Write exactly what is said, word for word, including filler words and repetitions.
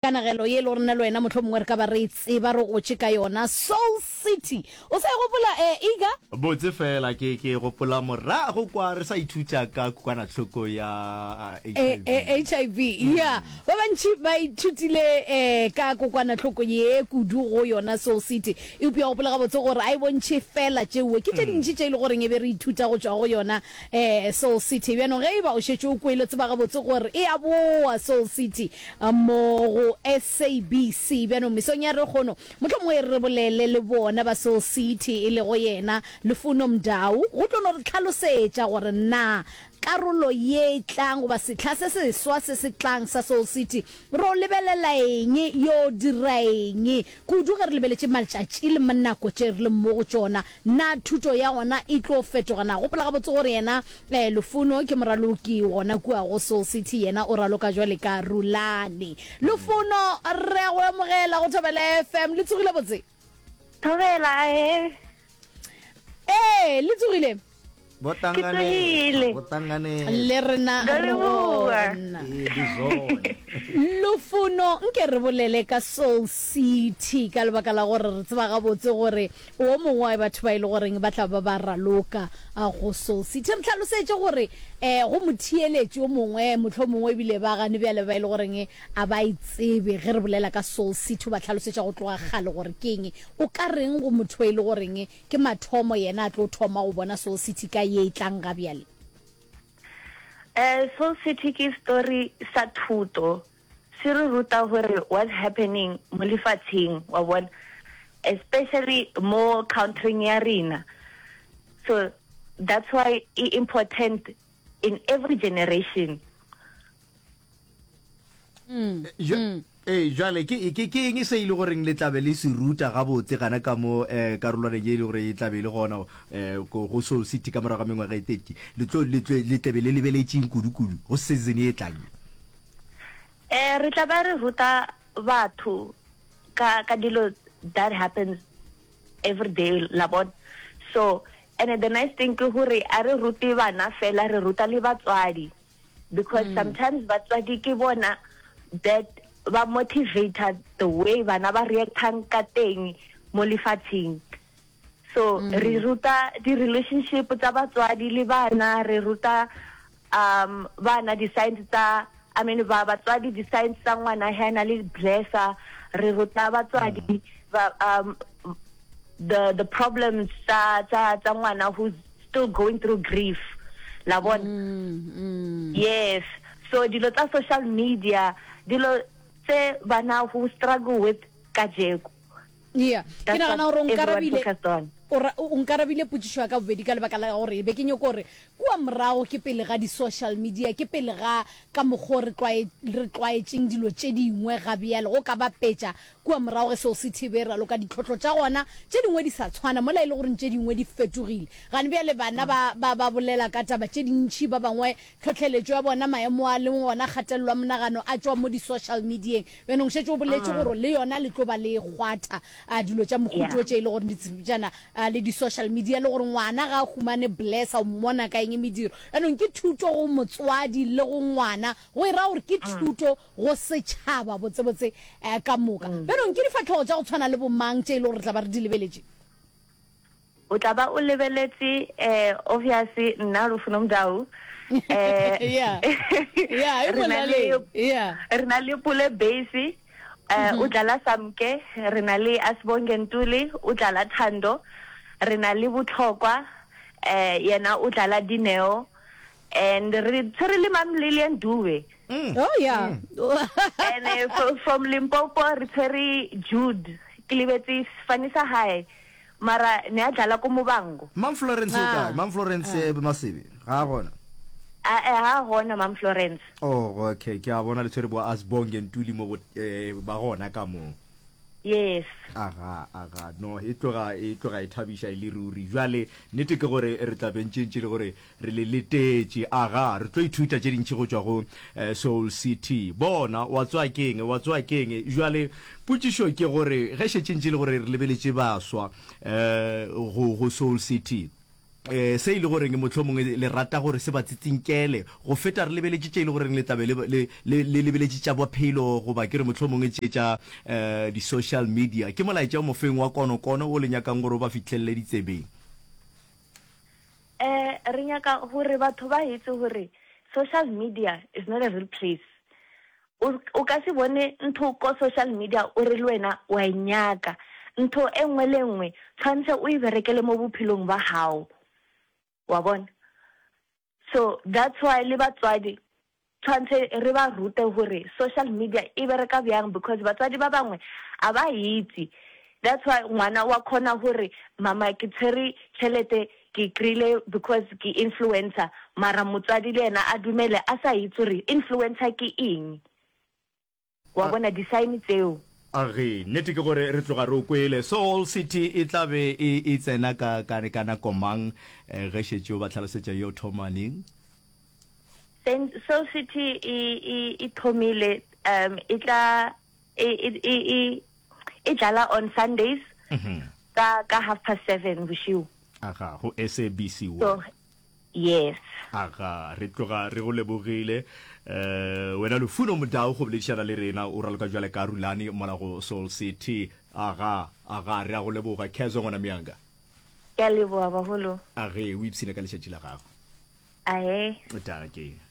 kanagelo ye le rena le wena motlho mongwe re ka ba re tseba re go tsheka yona Soul City o sa gopola eh iga botse fela ke ke gopola morago kwa re sa ithuta ka kwana tlhoko ya H I V yeah ba bantši ba ithutile eh ka kwana tlhoko ye kudu go yona Soul City e pia gopola ga botse gore a e bontšhe fela tšewe ke tše dintši tše ile gore e be re ithuta go tswa go yona eh Soul City bjano ge e ba o šetše o kwele tseba ga botse gore e a boa Soul City mo go S A B C bjano mesong ya re kgono motho mo re bolele le bona ba Soul City e le go yena Lufuno Mdau go tlono re tlhalosetša gore na karolo ye tlang ba setlha se se swa se se tlang sa Soul City ro lebelela eng yo diraeng kudu ga re lebeletse maltšatši le mannako tše re le mo go tsona na thuto ya gona e tlo fetogana go pela ga botse gore yena eh Lufuno ke moraloki gona kua go Soul City yena o raloka jwa le ka Rulane Lufuno re go amogela go Thobela F M le tsogile botse Thobela eh eh le tsogile botangane botangane le rena rona Lufuno nke re bolele ka Soul City ka lebaka la gore re tseba ga botse gore o mongwe wa batho ba ile gore ba tla ba ba raloka a go Soul City re tlhalosetse gore eh go mothieletse o mongwe motlho mongwe bile ba gane bjale ba ile gore a ba itsebe ge re bolela ka Soul City ba tlhalosetsa go tloga gale gore keng o ka reng go motho ile gore ke mathomo yena a tlo thoma go bona Soul City ka ye tlang ga bjale eh Soul City ke story sa thuto se re ruta gore what's happening mo lefatsheng wa bona especially more countering ya rena so that's why it's important in every generation mm eh jale ke ke ke eng se ile goreng le tlabe le se ruta ga botse gana ka mo eh karolwane ye ile gore e tlabe le gona eh go Soul City ka moraga mengwe ga e thirty le tlo le le tlabe le lebeletseng kudu-kudu go season e tlang eh re tla ba re ruta batho ka ka dilo that happens every day la bot so and the nice thing ke hore a re ruti bana fela re ruta le batswadi because mm. sometimes batswadi ke bona that ba motivated the way bana ba reactang ka teng mo lefatsheng so mm. re ruta di relationship tsa batswadi le bana re ruta um bana di signs tsa I mean ba batswadi di signs tsa ngwana hena le blesser re ruta batswadi ba um the the problems tsa tsa tsa ngwana who's still going through grief la bona mm, mm. yes so dilo tsa social media dilo tse bana who struggle with kajeko yeah kina na ro nkarabile ora o nkarabile putsho ka bobedi ka lebaka la gore be ke nyoko gore kwa mrago ke pele ga di social media ke pele ga ka mogore twae re twaetseng dilo tše dingwe ga bjale go ka ba petša kwa mrago ge Soul City be ra loka ditlhotlo tša gona tše dingwe di sa tshwana mola ile gore tše dingwe di fetogile gane bjale bana ba ba bolela ka taba tše dintši ba bangwe tlhotlheletšo ya bona maemo a le ngwana kgatelelwa monagano a tswa mo di social media bene go šetse o boletse gore le yona le tlo ba le gwata a dilo tša mohuto tše ile gore di tsebjana le di social media le gore ngwana ga humane bless o mmona ka eng mediro anong ke thuto go motswadi le go ngwana go ira gore ke thuto go setšhaba botsebotse ka moka benong ke difatlhogo tša go tshwana le bomang tše ile gore tla ba re di lebeletse o tla ba o lebeletse eh obviously nna Lufuno Mdau eh yeah yeah yeah rena le Pule Base eh o tla Samke rena le Asibonge Ntuli o tla Thando rena le Botlhokwa eh yena o tla Dineo and re tsere le Mam Lilian Duwe mm. oh yeah mm. and uh, from, from Limpopo re tsere Jude Klibetsi Fanisa High mara ne a tla ko Mobango Mam Florence ah. ka Mam Florence ah. Masibi ga gona a a gona Mam Florence oh okay ke a bona le tsere bo Asibonge Ntuli mo ba gona ka mo yes aga aga no e tloga e tloga e thabisha ile ruri jwale nete ke gore re tla bentšentše le gore re le letetše aga re tlo ithuta tše dintšhi go tswa go Soul City bona wa tswa keng wa tswa keng jwale putšišo ke gore ge šetšentše le gore re lebeletše baswa eh go go Soul City eh se ile goreng motho mongwe le rata gore se ba tsitsinkele go feta re lebeletse tse ile goreng le tabe le le lebeletse tsa bophelo go ba ke re motho mongwe tsetsa eh di social media ke molaetsa mo feng wa kono kono o le nyakang gore ba fitlhelle ditsebeng eh re nyaka gore batho ba itse gore social media is not a real place o ka se bone ntho ko social media o re le wena wa inyaka ntho engwe le engwe tshwantse o iberekele mo bophelong ba hao wa bona so that's why le batswadi tshwantse re ba rute gore social media e bereka byang because batswadi ba bangwe a ba itse that's why ngwana wa khona gore mama ke tsheri tšhelete ke krile because ke influencer mara motswadi le ena a dumele a sa itse gore influencer ke eng wa bona design tseo age nete ke gore re tloga re o kwele Soul City e tlabe e tsena ka ka kana komang ge shetse o ba tlhalosetsa yo thomaneng Soul City e e e thomile um e tla e e e jala on Sundays ka ka half past seven bosiu aga go S A B C so yes aga re tloga re go lebogile eh wena lo funo modao go boledišana le rena o raloka jwale ka rulane mona go Soul City aga aga re a go leboga Khezo ngwana mianga ke a leboga baholo age o ipsine ka letšatši la gago ae ta ke